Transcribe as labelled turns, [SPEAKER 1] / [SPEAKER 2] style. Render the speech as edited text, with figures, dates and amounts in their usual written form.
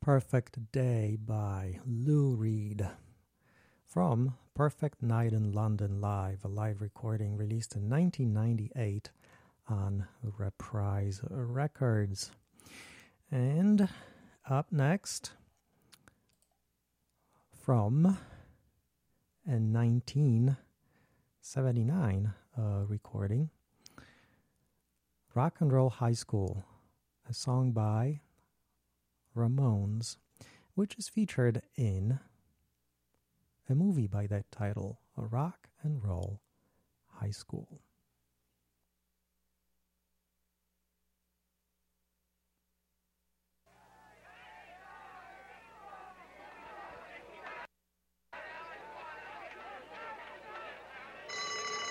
[SPEAKER 1] Perfect Day by Lou Reed from Perfect Night in London Live, a live recording released in 1998 on Reprise Records. And up next, from a 1979 recording, Rock and Roll High School, a song by Ramones, which is featured in a movie by that title, Rock and Roll High School.